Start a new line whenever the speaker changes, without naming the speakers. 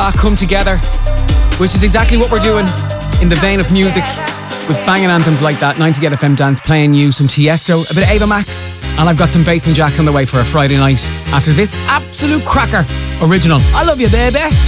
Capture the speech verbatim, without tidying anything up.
that come together, which is exactly what we're doing in the vein of music, with banging anthems like that. ninety Get F M Dance playing you some Tiesto, a bit of Ava Max, and I've got some Basement Jacks on the way for a Friday night after this absolute cracker original. I love you, baby.